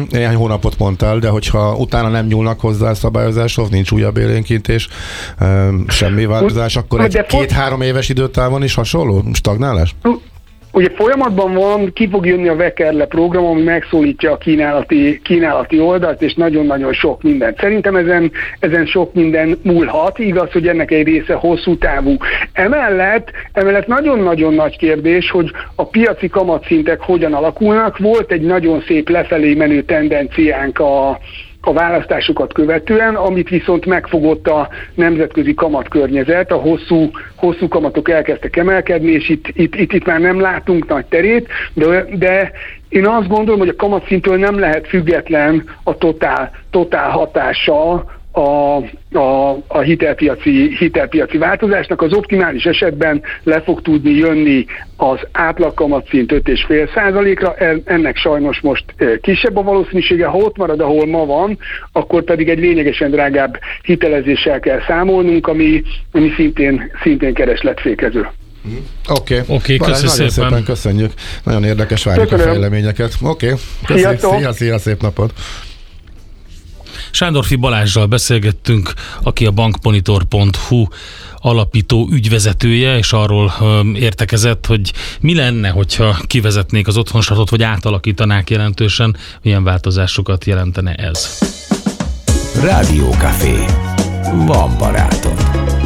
néhány hónapot mondtál, de hogyha utána nem nyúlnak hozzá a szabályozáshoz, nincs újabb élénkítés, semmi változás, akkor egy 2-3 éves időtávon is hasonló stagnálás? Ugye folyamatban van, ki fog jönni a Vekerle program, ami megszólítja a kínálati oldalt, és nagyon-nagyon sok mindent. Szerintem ezen sok minden múlhat, igaz, hogy ennek egy része hosszú távú. Emellett nagyon-nagyon nagy kérdés, hogy a piaci kamatszintek hogyan alakulnak. Volt egy nagyon szép lefelé menő tendenciánk a választásokat követően, amit viszont megfogott a nemzetközi kamatkörnyezet, a hosszú kamatok elkezdtek emelkedni, és itt már nem látunk nagy terét, de én azt gondolom, hogy a kamatszintől nem lehet független a totál hatása a hitelpiaci változásnak. Az optimális esetben le fog tudni jönni az átlag kamatszint 5,5%-ra, ennek sajnos most kisebb a valószínűsége, ha ott marad, ahol ma van, akkor pedig egy lényegesen drágább hitelezéssel kell számolnunk, ami szintén keresletfékező. Oké, köszönjük szépen. Köszönjük. Nagyon érdekes, várjuk a fejleményeket. Oké, köszönjük, szia, szép napot! Sándorfi Balázssal beszélgettünk, aki a bankmonitor.hu alapító ügyvezetője, és arról értekezett, hogy mi lenne, hogyha kivezetnék az otthonstartót, vagy átalakítanák jelentősen, milyen változásokat jelentene ez. Rádiókafé. Van barátod.